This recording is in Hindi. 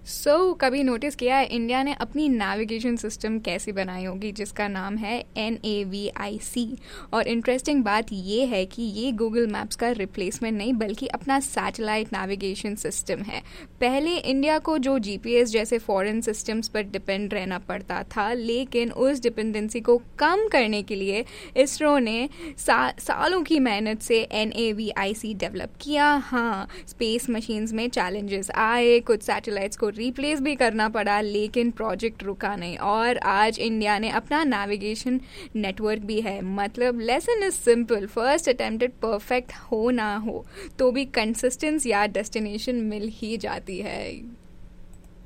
कभी नोटिस किया है इंडिया ने अपनी नेविगेशन सिस्टम कैसी बनाई होगी, जिसका नाम है NAVIC। और इंटरेस्टिंग बात ये है कि ये गूगल मैप्स का रिप्लेसमेंट नहीं बल्कि अपना सैटेलाइट नेविगेशन सिस्टम है। पहले इंडिया को जो GPS जैसे फॉरेन सिस्टम्स पर डिपेंड रहना पड़ता था, लेकिन उस डिपेंडेंसी को कम करने के लिए इसरो ने सालों की मेहनत से NAVIC डेवलप किया। हाँ, स्पेस मशीन्स में चैलेंजेस आए, कुछ सैटेलाइट्स को रिप्लेस भी करना पड़ा, लेकिन प्रोजेक्ट रुका नहीं और आज इंडिया ने अपना नेविगेशन नेटवर्क भी है। मतलब lesson is simple, first attempted perfect हो ना हो तो भी कंसिस्टेंस या डेस्टिनेशन मिल ही जाती है।